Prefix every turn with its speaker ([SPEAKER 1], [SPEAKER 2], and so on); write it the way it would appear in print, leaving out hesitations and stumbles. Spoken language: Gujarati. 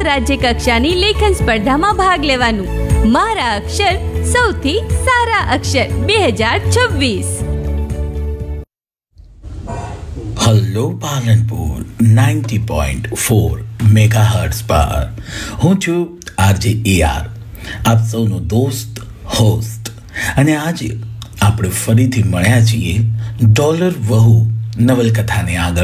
[SPEAKER 1] રાજ્ય કક્ષાની લેખન સ્પર્ધામાં ભાગ લેવાનું. મારા અક્ષર સૌથી સારા અક્ષર 2026.
[SPEAKER 2] હલો પાલનપુર 90.4 મેગાહર્ટ્ઝ પર હું છું આરજે AR, આપ સૌનો દોસ્ત હોસ્ટ. અને આજે આપણે ફરીથી મળ્યા છીએ ડોલર વહુ નવલકથાને આગળ